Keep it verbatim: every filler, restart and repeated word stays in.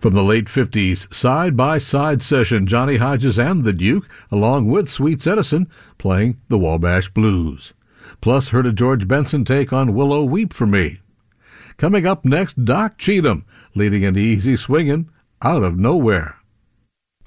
From the late fifties side-by-side session, Johnny Hodges and the Duke, along with Sweets Edison, playing the Wabash Blues. Plus, heard a George Benson take on Willow Weep for Me. Coming up next, Doc Cheatham, leading an easy swingin' Out of Nowhere.